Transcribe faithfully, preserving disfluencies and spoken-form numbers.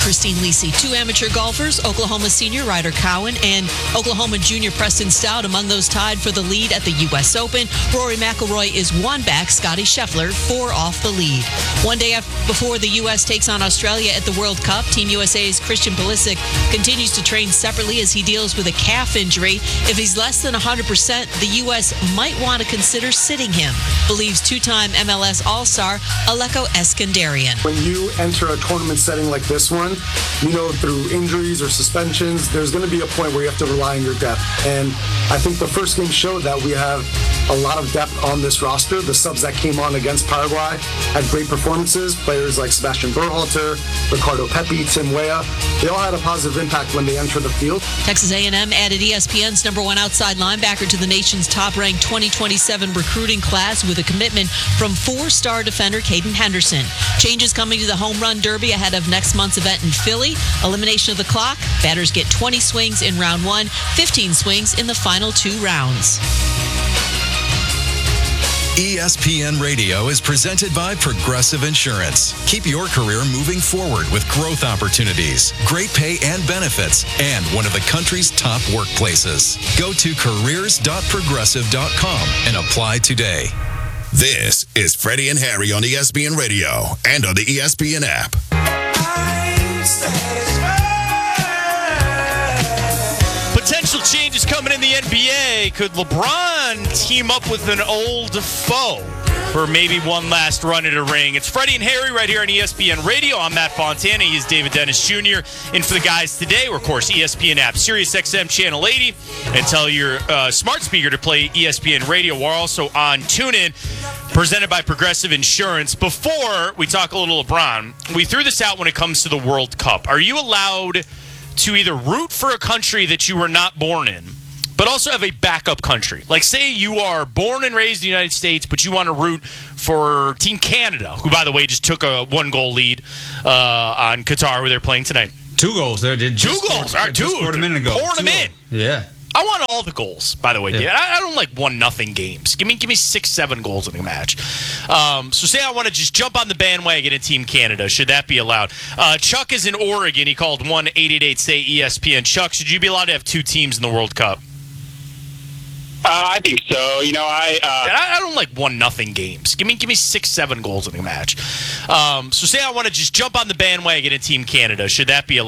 Christine Lisi. Two amateur golfers, Oklahoma senior Ryder Cowan and Oklahoma junior Preston Stout, among those tied for the lead at the U S Open. Rory McIlroy is one back, Scotty Scheffler four off the lead. One day before the U S takes on Australia at the World Cup, Team U S A's Christian Pulisic continues to train separately as he deals with a calf injury. If he's less than one hundred percent, the U S might want to consider sitting him, believes two-time M L S All-Star Aleko Eskandarian. When you enter a tournament setting like this one, you know, through injuries or suspensions, there's going to be a point where you have to rely on your depth. And I think the first game showed that we have a lot of depth on this roster. The subs that came on against Paraguay had great performances. Players like Sebastian Berhalter, Ricardo Pepi, Tim Weah, they all had a positive impact when they entered the field. Texas A and M added E S P N's number one outside linebacker to the nation's top-ranked twenty twenty-seven recruiting class with a commitment from four-star defender Caden Henderson. Changes coming to the Home Run Derby ahead of next month's event in Philly. Elimination of the clock. Batters get twenty swings in round one, fifteen swings in the final two rounds. E S P N Radio is presented by Progressive Insurance. Keep your career moving forward with growth opportunities, great pay and benefits, and one of the country's top workplaces. Go to careers dot progressive dot com and apply today. This is Freddie and Harry on E S P N Radio and on the E S P N app. Potential changes coming in the N B A. Could LeBron team up with an old foe for maybe one last run at a ring? It's Freddie and Harry right here on E S P N Radio. I'm Matt Fontana. He's David Dennis Junior In for the guys today. We're, of course, E S P N app, Sirius X M Channel eighty. And tell your uh, smart speaker to play E S P N Radio. We're also on TuneIn, presented by Progressive Insurance. Before we talk a little LeBron, we threw this out when it comes to the World Cup. Are you allowed to either root for a country that you were not born in, but also have a backup country? Like, say you are born and raised in the United States, but you want to root for Team Canada, who, by the way, just took a one-goal lead uh, on Qatar, where they're playing tonight. Two goals. They did two just goals. Scored, All right, two. Scored a minute ago. Pouring them in. Yeah. I want all the goals, by the way. Yeah. I, I don't like one nothing games. Give me give me six, seven goals in a match. Um, so say I want to just jump on the bandwagon in Team Canada. Should that be allowed? Uh, Chuck is in Oregon. He called one eight eight eight S A Y E S P N. Chuck, should you be allowed to have two teams in the World Cup? Uh, I think so. You know, I, uh... I I don't like one nothing games. Give me give me six, seven goals in a match. Um, so say I want to just jump on the bandwagon in Team Canada. Should that be allowed?